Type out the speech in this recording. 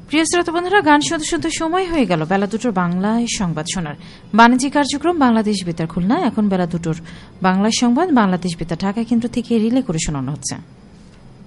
প্রিয় শ্রোতা বন্ধুরা, গান শুনতে শুনতে সময় হয়ে গেল বেলা 2টোর বাংলায় সংবাদ শোনার। বাণিজ্যিক কার্যক্রম বাংলাদেশ বেতার খুলনা। এখন বেলা 2টোর বাংলায় সংবাদ বাংলাদেশ বেতার ঢাকা কেন্দ্র থেকে রিলে করে শোনানো হচ্ছে।